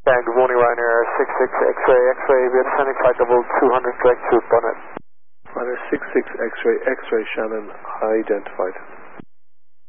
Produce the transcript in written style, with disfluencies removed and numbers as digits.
Yeah, good morning, Ryanair 66 X-ray, X-ray, we have Sonic flight level 200, correct to Bonnet. Ryanair 66 X-ray, X-ray, Shannon, identified.